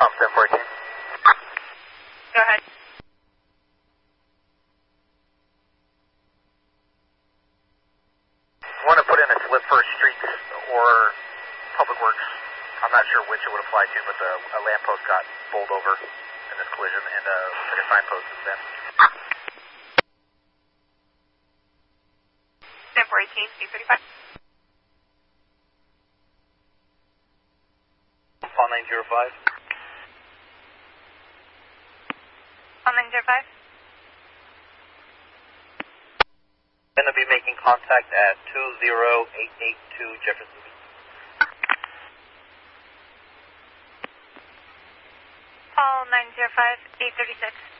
1014. Go ahead. I want to put in a slip for streets or public works. I'm not sure which it would apply to, but a lamppost got bowled over in this collision, and like a signpost is bent. 10-418, 835. Call 905. On 905. Going to be making contact at 20882 Jefferson Beach. Call 905, 836.